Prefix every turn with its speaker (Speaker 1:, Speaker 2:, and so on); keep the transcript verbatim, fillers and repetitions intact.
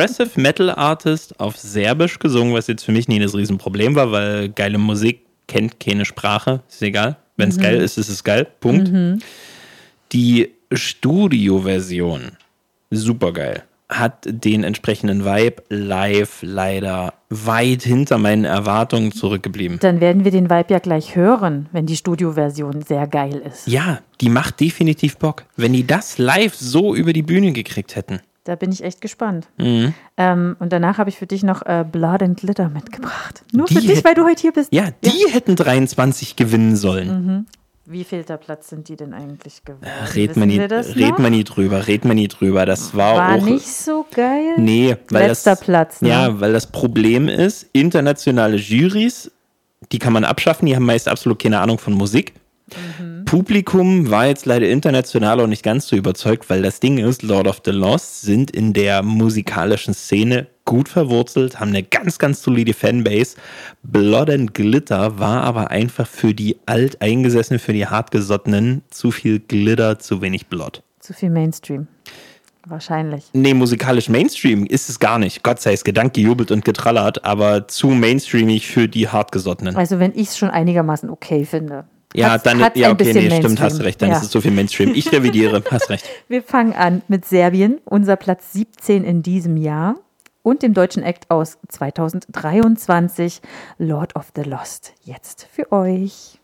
Speaker 1: Progressive Metal Artist auf Serbisch gesungen, was jetzt für mich nie das Riesenproblem war, weil geile Musik kennt keine Sprache, ist egal. Wenn es mhm. geil ist, ist es geil, Punkt. Mhm. Die Studioversion, super geil, hat den entsprechenden Vibe live leider weit hinter meinen Erwartungen zurückgeblieben.
Speaker 2: Dann werden wir den Vibe ja gleich hören, wenn die Studioversion sehr geil ist.
Speaker 1: Ja, die macht definitiv Bock. Wenn die das live so über die Bühne gekriegt hätten.
Speaker 2: Da bin ich echt gespannt. Mhm. Ähm, und danach habe ich für dich noch äh, Blood and Glitter mitgebracht. Nur die für dich, hätten, weil du heute hier bist.
Speaker 1: Ja, die ja. hätten dreiundzwanzig gewinnen sollen.
Speaker 2: Mhm. Wie viel der Platz sind die denn eigentlich geworden?
Speaker 1: Red man nie, red man nie drüber, red man nie drüber. Das war,
Speaker 2: war
Speaker 1: auch
Speaker 2: nicht so geil.
Speaker 1: Nee, weil
Speaker 2: Letzter
Speaker 1: das,
Speaker 2: Platz. Ne?
Speaker 1: Ja, weil das Problem ist, internationale Jurys, die kann man abschaffen, die haben meist absolut keine Ahnung von Musik. Mhm. Publikum war jetzt leider international auch nicht ganz so überzeugt, weil das Ding ist, Lord of the Lost sind in der musikalischen Szene gut verwurzelt, haben eine ganz, ganz solide Fanbase. Blood and Glitter war aber einfach für die Alteingesessenen, für die Hartgesottenen zu viel Glitter, zu wenig Blood.
Speaker 2: Zu viel Mainstream. Wahrscheinlich.
Speaker 1: Nee, musikalisch Mainstream ist es gar nicht. Gott sei es gedankt, gejubelt und getrallert, aber zu mainstreamig für die Hartgesottenen.
Speaker 2: Also wenn ich es schon einigermaßen okay finde.
Speaker 1: Ja,
Speaker 2: hat's,
Speaker 1: dann,
Speaker 2: hat's
Speaker 1: ja, okay, nee,
Speaker 2: Mainstream.
Speaker 1: Stimmt, hast recht, dann
Speaker 2: ja.
Speaker 1: ist es so viel Mainstream. Ich revidiere, hast recht.
Speaker 2: Wir fangen an mit Serbien, unser Platz siebzehn in diesem Jahr und dem deutschen Act aus zweitausenddreiundzwanzig, Lord of the Lost. Jetzt für euch.